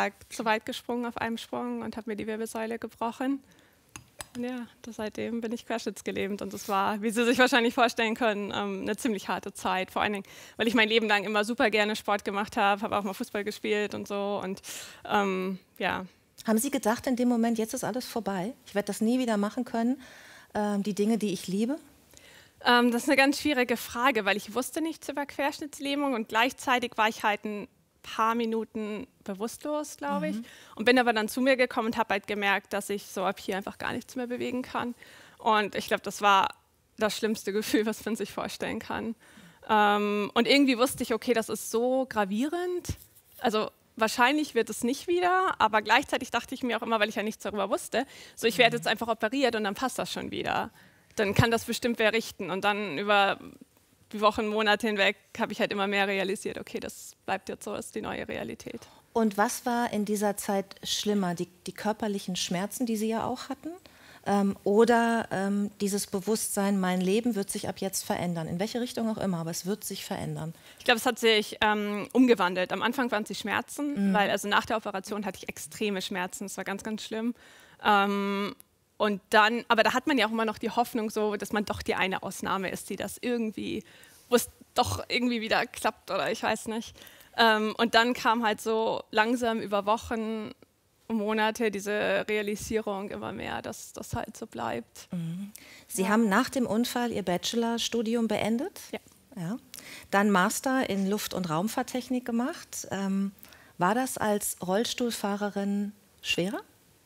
Tag zu weit gesprungen auf einem Sprung und habe mir die Wirbelsäule gebrochen. Und ja, seitdem bin ich querschnittsgelähmt und das war, wie Sie sich wahrscheinlich vorstellen können, eine ziemlich harte Zeit. Vor allen Dingen, weil ich mein Leben lang immer super gerne Sport gemacht habe auch mal Fußball gespielt und so und ja. Haben Sie gedacht in dem Moment, jetzt ist alles vorbei? Ich werde das nie wieder machen können, die Dinge, die ich liebe? Das ist eine ganz schwierige Frage, weil ich wusste nichts über Querschnittslähmung und gleichzeitig war ich halt ein paar Minuten bewusstlos, glaube ich. Und bin aber dann zu mir gekommen und habe halt gemerkt, dass ich so ab hier einfach gar nichts mehr bewegen kann. Und ich glaube, das war das schlimmste Gefühl, was man sich vorstellen kann. Und irgendwie wusste ich, okay, das ist so gravierend. Also wahrscheinlich wird es nicht wieder, aber gleichzeitig dachte ich mir auch immer, weil ich ja nichts darüber wusste, so ich werde jetzt einfach operiert und dann passt das schon wieder. Dann kann das bestimmt wer richten. Und dann über die Wochen, Monate hinweg habe ich halt immer mehr realisiert, okay, das bleibt jetzt so, das ist die neue Realität. Und was war in dieser Zeit schlimmer? Die körperlichen Schmerzen, die Sie ja auch hatten? Oder dieses Bewusstsein, mein Leben wird sich ab jetzt verändern? In welche Richtung auch immer, aber es wird sich verändern. Ich glaube, es hat sich umgewandelt. Am Anfang waren es die Schmerzen, weil also nach der Operation hatte ich extreme Schmerzen. Das war ganz, ganz schlimm. Und dann, aber da hat man ja auch immer noch die Hoffnung, so, dass man doch die eine Ausnahme ist, die das irgendwie, wo es doch irgendwie wieder klappt oder ich weiß nicht. Und dann kam halt so langsam über Wochen und Monate diese Realisierung immer mehr, dass das halt so bleibt. Sie haben nach dem Unfall Ihr Bachelorstudium beendet? Ja. Ja. Dann Master in Luft- und Raumfahrttechnik gemacht. War das als Rollstuhlfahrerin schwerer?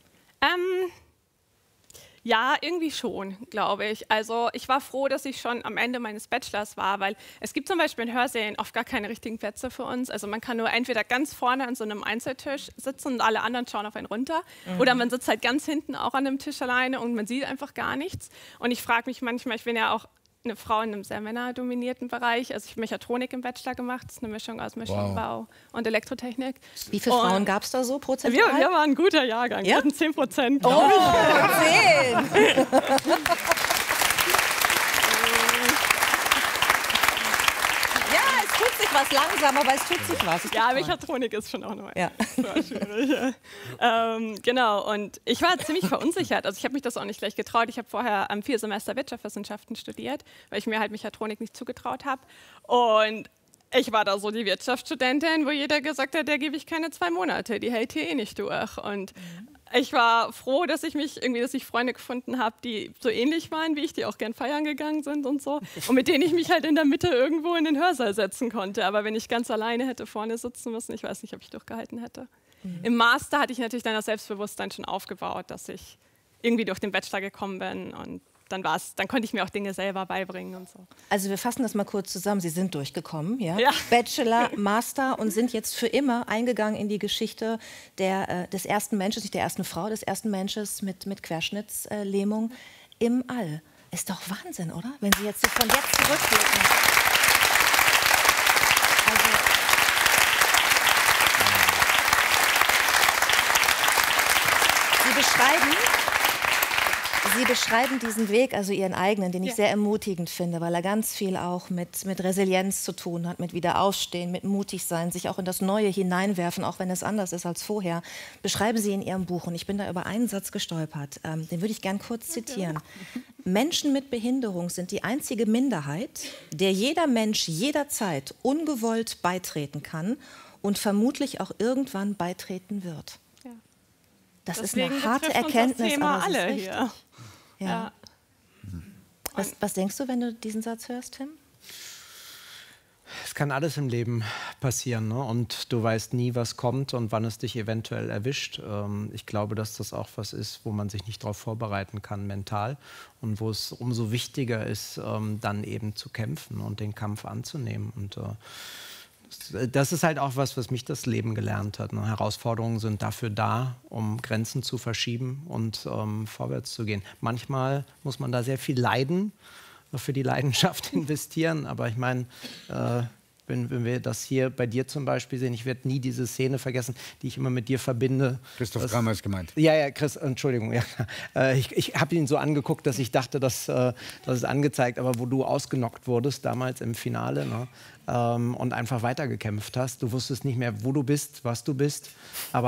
Ja, irgendwie schon, glaube ich. Also ich war froh, dass ich schon am Ende meines Bachelors war, weil es gibt zum Beispiel in Hörsälen oft gar keine richtigen Plätze für uns. Also man kann nur entweder ganz vorne an so einem Einzeltisch sitzen und alle anderen schauen auf einen runter. Oder man sitzt halt ganz hinten auch an einem Tisch alleine und man sieht einfach gar nichts. Und ich frage mich manchmal, ich bin ja auch eine Frau in einem sehr männerdominierten Bereich. Also ich habe Mechatronik im Bachelor gemacht. Das ist eine Mischung aus Maschinenbau und Elektrotechnik. Wie viele Frauen gab es da so prozentual? Wir waren ein guter Jahrgang. Ja? Wir hatten 10%. Oh, 10! Ja, es tut sich was langsam, aber es tut sich was. Ja, Mechatronik ist schon auch noch ja. schwierig. Genau, und ich war ziemlich verunsichert. Also ich habe mich das auch nicht gleich getraut. Ich habe vorher 4 Semester Wirtschaftswissenschaften studiert, weil ich mir halt Mechatronik nicht zugetraut habe. Und ich war da so die Wirtschaftsstudentin, wo jeder gesagt hat, der gebe ich keine 2 Monate, die hält hier eh nicht durch. Und ich war froh, dass ich Freunde gefunden habe, die so ähnlich waren wie ich, die auch gern feiern gegangen sind und so. Und mit denen ich mich halt in der Mitte irgendwo in den Hörsaal setzen konnte. Aber wenn ich ganz alleine hätte vorne sitzen müssen, ich weiß nicht, ob ich durchgehalten hätte. Im Master hatte ich natürlich dann das Selbstbewusstsein schon aufgebaut, dass ich irgendwie durch den Bachelor gekommen bin und dann konnte ich mir auch Dinge selber beibringen und so. Also wir fassen das mal kurz zusammen. Sie sind durchgekommen, ja? Ja. Bachelor, Master und sind jetzt für immer eingegangen in die Geschichte des ersten Menschen, nicht der ersten Frau, des ersten Menschen mit Querschnittslähmung im All. Ist doch Wahnsinn, oder? Wenn Sie jetzt so von jetzt zurückblicken. Sie beschreiben diesen Weg, also Ihren eigenen, den ich sehr ermutigend finde, weil er ganz viel auch mit Resilienz zu tun hat, mit Wiederaufstehen, mit mutig sein, sich auch in das Neue hineinwerfen, auch wenn es anders ist als vorher. Beschreiben Sie in Ihrem Buch, und ich bin da über einen Satz gestolpert, den würde ich gern kurz zitieren. Menschen mit Behinderung sind die einzige Minderheit, der jeder Mensch jederzeit ungewollt beitreten kann und vermutlich auch irgendwann beitreten wird. Das Deswegen ist eine harte Erkenntnis, das Thema aber es ist alle richtig. hier. Ja. Was denkst du, wenn du diesen Satz hörst, Tim? Es kann alles im Leben passieren, ne? Und du weißt nie, was kommt und wann es dich eventuell erwischt. Ich glaube, dass das auch was ist, wo man sich nicht darauf vorbereiten kann mental und wo es umso wichtiger ist, dann eben zu kämpfen und den Kampf anzunehmen. Und das ist halt auch was mich das Leben gelernt hat. Ne? Herausforderungen sind dafür da, um Grenzen zu verschieben und vorwärts zu gehen. Manchmal muss man da sehr viel leiden, für die Leidenschaft investieren. Aber ich meine, wenn wir das hier bei dir zum Beispiel sehen, ich werde nie diese Szene vergessen, die ich immer mit dir verbinde. Christoph Kramer ist gemeint. Ja, Chris, Entschuldigung. Ja. Ich habe ihn so angeguckt, dass ich dachte, das ist angezeigt, aber wo du ausgenockt wurdest damals im Finale, ne? Und einfach weitergekämpft hast. Du wusstest nicht mehr, wo du bist, was du bist, aber